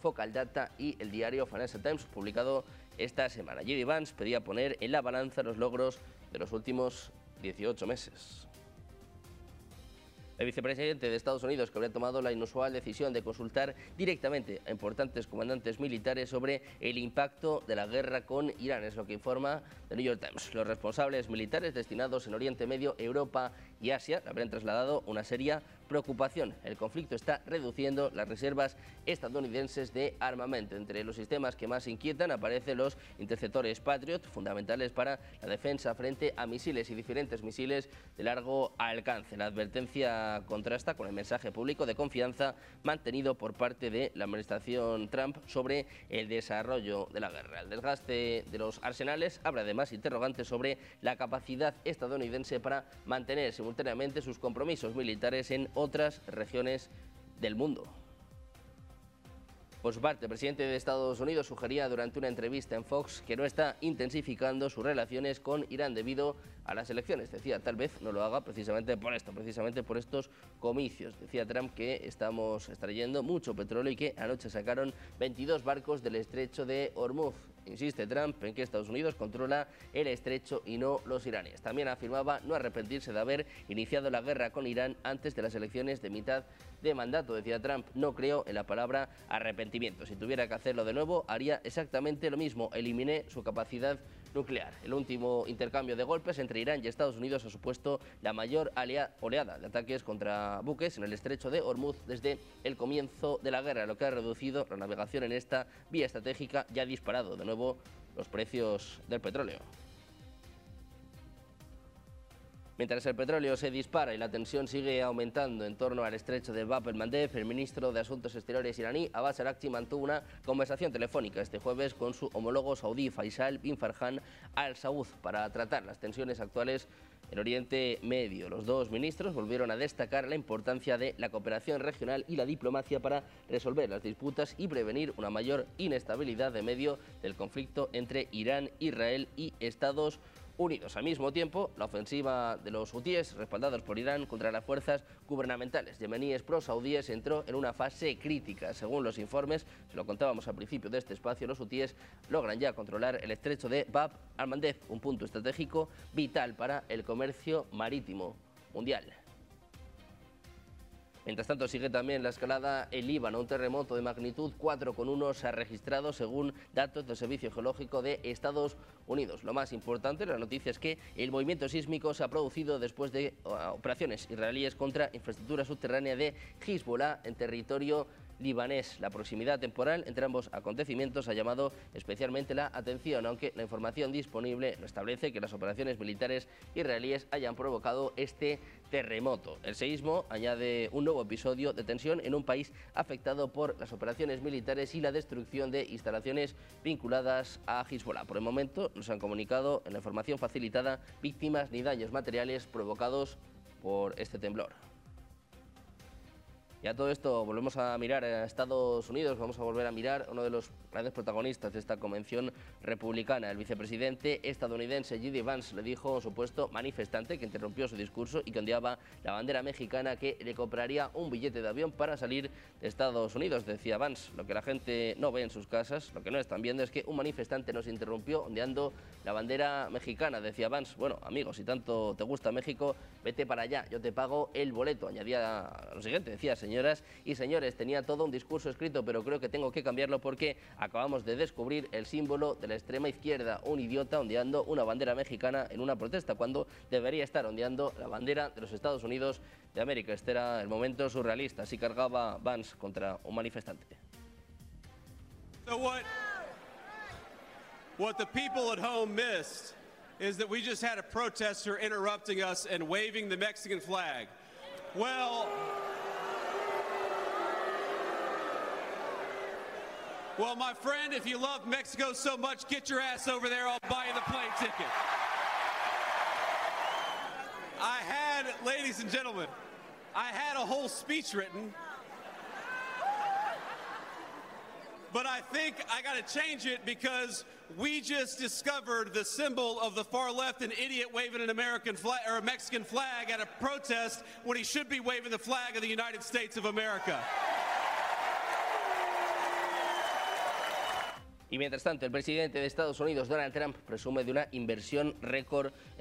Focal Data y el diario Financial Times, publicado esta semana. J.D. Vance pedía poner en la balanza los logros de los últimos 18 meses. El vicepresidente de Estados Unidos, que habría tomado la inusual decisión de consultar directamente a importantes comandantes militares sobre el impacto de la guerra con Irán, es lo que informa The New York Times. Los responsables militares destinados en Oriente Medio, Europa y Asia le habrían trasladado una seria preocupación. El conflicto está reduciendo las reservas estadounidenses de armamento. Entre los sistemas que más inquietan aparecen los interceptores Patriot, fundamentales para la defensa frente a misiles y diferentes misiles de largo alcance. La advertencia contrasta con el mensaje público de confianza mantenido por parte de la administración Trump sobre el desarrollo de la guerra. El desgaste de los arsenales abre además interrogantes sobre la capacidad estadounidense para mantener simultáneamente sus compromisos militares en otras regiones del mundo. Por su parte, el presidente de Estados Unidos sugería durante una entrevista en Fox que no está intensificando sus relaciones con Irán debido a las elecciones. Decía, tal vez no lo haga precisamente por esto, precisamente por estos comicios. Decía Trump que estamos extrayendo mucho petróleo y que anoche sacaron 22 barcos del estrecho de Hormuz. Insiste Trump en que Estados Unidos controla el estrecho y no los iraníes. También afirmaba no arrepentirse de haber iniciado la guerra con Irán antes de las elecciones de mitad de mandato. Decía Trump, no creo en la palabra arrepentimiento. Si tuviera que hacerlo de nuevo, haría exactamente lo mismo. Eliminé su capacidad nuclear. El último intercambio de golpes entre Irán y Estados Unidos ha supuesto la mayor oleada de ataques contra buques en el estrecho de Hormuz desde el comienzo de la guerra, lo que ha reducido la navegación en esta vía estratégica y ha disparado de nuevo los precios del petróleo. Mientras el petróleo se dispara y la tensión sigue aumentando en torno al estrecho de Bab el-Mandeb, el ministro de Asuntos Exteriores iraní, Abbas Araghchi, mantuvo una conversación telefónica este jueves con su homólogo saudí, Faisal bin Farhan Al Saud, para tratar las tensiones actuales en Oriente Medio. Los dos ministros volvieron a destacar la importancia de la cooperación regional y la diplomacia para resolver las disputas y prevenir una mayor inestabilidad en medio del conflicto entre Irán, Israel y Estados Unidos. Al mismo tiempo, la ofensiva de los hutíes, respaldados por Irán, contra las fuerzas gubernamentales yemeníes pro-saudíes entró en una fase crítica. Según los informes, se lo contábamos al principio de este espacio, los hutíes logran ya controlar el estrecho de Bab al-Mandeb, un punto estratégico vital para el comercio marítimo mundial. Mientras tanto, sigue también la escalada en Líbano. Un terremoto de magnitud 4,1 se ha registrado según datos del Servicio Geológico de Estados Unidos. Lo más importante de la noticia es que el movimiento sísmico se ha producido después de operaciones israelíes contra infraestructura subterránea de Hezbollah en territorio libanés. La proximidad temporal entre ambos acontecimientos ha llamado especialmente la atención, aunque la información disponible no establece que las operaciones militares israelíes hayan provocado este terremoto. El seísmo añade un nuevo episodio de tensión en un país afectado por las operaciones militares y la destrucción de instalaciones vinculadas a Hezbollah. Por el momento no se han comunicado en la información facilitada víctimas ni daños materiales provocados por este temblor. Y a todo esto volvemos a mirar a Estados Unidos, vamos a volver a mirar a uno de los grandes protagonistas de esta convención republicana. El vicepresidente estadounidense J.D. Vance le dijo a un supuesto manifestante que interrumpió su discurso y que ondeaba la bandera mexicana que le compraría un billete de avión para salir de Estados Unidos. Decía Vance, lo que la gente no ve en sus casas, lo que no están viendo es que un manifestante nos interrumpió ondeando la bandera mexicana. Decía Vance, bueno, amigo, si tanto te gusta México, vete para allá, yo te pago el boleto. Añadía lo siguiente, decía, señoras y señores, tenía todo un discurso escrito, pero creo que tengo que cambiarlo porque acabamos de descubrir el símbolo de la extrema izquierda, un idiota ondeando una bandera mexicana en una protesta, cuando debería estar ondeando la bandera de los Estados Unidos de América. Este era el momento surrealista, así cargaba Vance contra un manifestante. So what the people at home missed is that we just had a protester interrupting us and waving the Mexican flag. Well, my friend, if you love Mexico so much, get your ass over there. I'll buy you the plane ticket. Ladies and gentlemen, I had a whole speech written, but I think I got to change it because we just discovered the symbol of the far left, an idiot waving an American flag or a Mexican flag at a protest when he should be waving the flag of the United States of America. Y mientras tanto, el presidente de Estados Unidos, Donald Trump, presume de una inversión récord en